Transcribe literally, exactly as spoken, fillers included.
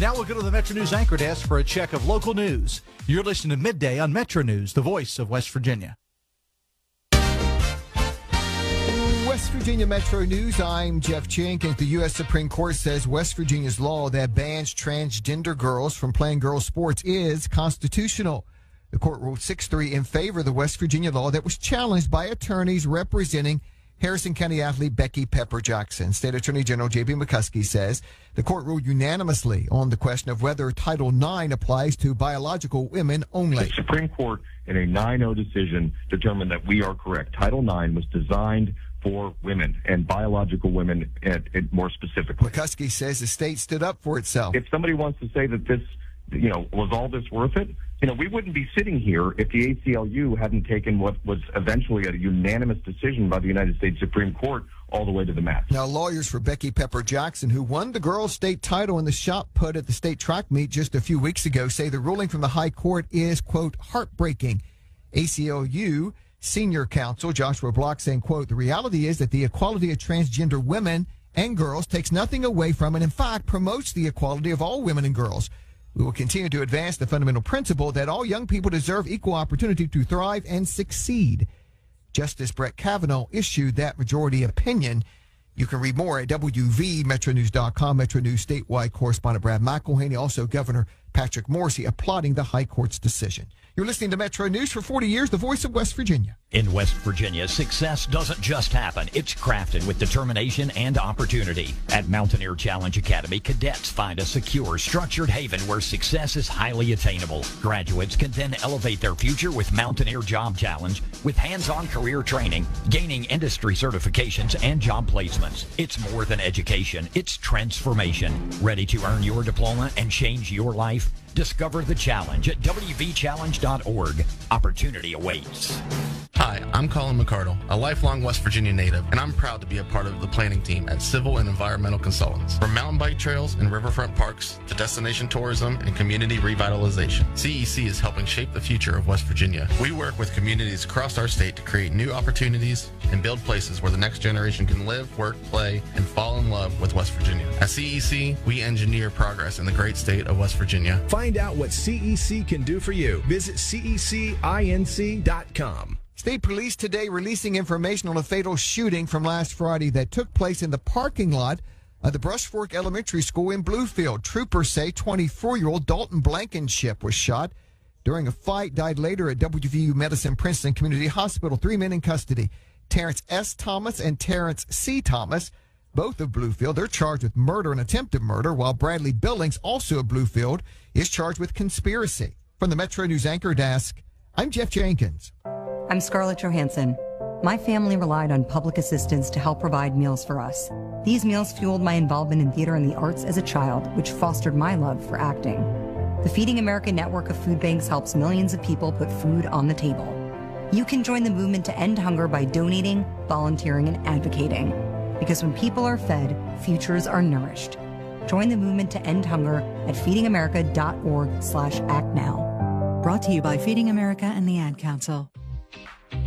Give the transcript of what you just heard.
Now we'll go to the Metro News anchor desk for a check of local news. You're listening to Midday on Metro News, the voice of West Virginia. West Virginia Metro News, I'm Jeff Jenkins. The U S Supreme Court says West Virginia's law that bans transgender girls from playing girls' sports is constitutional. The court ruled six three in favor of the West Virginia law that was challenged by attorneys representing Harrison County athlete Becky Pepper Jackson. State Attorney General J B McCuskey says the court ruled unanimously on the question of whether Title nine applies to biological women only. The Supreme Court, in a nine oh decision, determined that we are correct. Title nine was designed for women and biological women, and, and more specifically. McCuskey says the state stood up for itself. If somebody wants to say that this, you know, was all this worth it, you know, we wouldn't be sitting here if the A C L U hadn't taken what was eventually a unanimous decision by the United States Supreme Court all the way to the mat. Now, lawyers for Becky Pepper Jackson, who won the girls' state title in the shot put at the state track meet just a few weeks ago, say the ruling from the high court is, quote, heartbreaking. A C L U senior counsel Joshua Block saying, quote, the reality is that the equality of transgender women and girls takes nothing away from and, in fact, promotes the equality of all women and girls. We will continue to advance the fundamental principle that all young people deserve equal opportunity to thrive and succeed. Justice Brett Kavanaugh issued that majority opinion. You can read more at W V Metro News dot com. Metro News statewide correspondent Brad McElhaney, also Governor Patrick Morrisey, applauding the High Court's decision. You're listening to Metro News. For forty years, the voice of West Virginia. In West Virginia, success doesn't just happen. It's crafted with determination and opportunity. At Mountaineer Challenge Academy, cadets find a secure, structured haven where success is highly attainable. Graduates can then elevate their future with Mountaineer Job Challenge, with hands-on career training, gaining industry certifications, and job placements. It's more than education. It's transformation. Ready to earn your diploma and change your life? Discover the challenge at W V challenge dot org. Opportunity awaits. Hi, I'm Colin McCardle, a lifelong West Virginia native, and I'm proud to be a part of the planning team at Civil and Environmental Consultants. From mountain bike trails and riverfront parks to destination tourism and community revitalization, C E C is helping shape the future of West Virginia. We work with communities across our state to create new opportunities and build places where the next generation can live, work, play, and fall in love with West Virginia. At C E C, we engineer progress in the great state of West Virginia. Find out what C E C can do for you. Visit C E C inc dot com. State police today releasing information on a fatal shooting from last Friday that took place in the parking lot of the Brush Fork Elementary School in Bluefield. Troopers say twenty-four-year-old Dalton Blankenship was shot during a fight, died later at W V U Medicine Princeton Community Hospital. Three men in custody, Terrence S. Thomas and Terrence C. Thomas, both of Bluefield. They're charged with murder and attempted murder, while Bradley Billings, also of Bluefield, is charged with conspiracy. From the Metro News anchor desk, I'm Jeff Jenkins. I'm Scarlett Johansson. My family relied on public assistance to help provide meals for us. These meals fueled my involvement in theater and the arts as a child, which fostered my love for acting. The Feeding America network of food banks helps millions of people put food on the table. You can join the movement to end hunger by donating, volunteering, and advocating. Because when people are fed, futures are nourished. Join the movement to end hunger at feeding america dot org slash act now. Brought to you by Feeding America and the Ad Council.